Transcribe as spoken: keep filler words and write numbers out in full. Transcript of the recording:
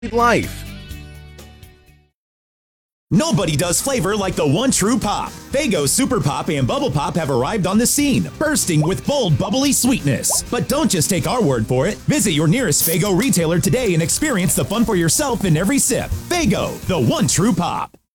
life. Nobody does flavor like the one true pop. Faygo Super Pop and Bubble Pop have arrived on the scene, bursting with bold, bubbly sweetness. But don't just take our word for it. Visit your nearest Faygo retailer today and experience the fun for yourself in every sip. Faygo, the one true pop.